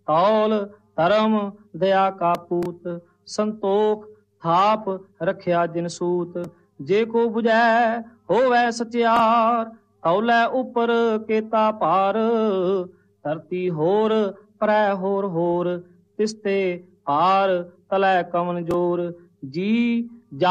ਤੌਲ ਧਰਮ ਦਇਆ ਕਾ ਪੂਤ, ਸੰਤੋਖ ਥਾਪ ਰੱਖਿਆ ਜਿਨ ਸੂਤ। ਜੇ ਕੋ ਬੁਝੈ ਹੋਵੈ ਸਚਿਆਰ, ਤੌਲੇ ਉਪਰ ਕੇਤਾ ਭਾਰ। ਧਰਤੀ ਹੋਰ ਪਰੈ ਹੋਰ ਹੋਰ, ਤਿਸਤੇ ਭਾਰ ਤਲੈ ਕਵਨ ਜੋਰ। ਜੀ